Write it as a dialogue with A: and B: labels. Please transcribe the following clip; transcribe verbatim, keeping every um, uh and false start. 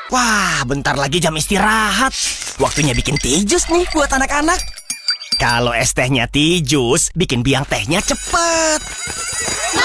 A: Wah, bentar lagi jam istirahat. Waktunya bikin tea jus nih buat anak-anak. Kalau es tehnya tea jus, bikin biang tehnya cepet.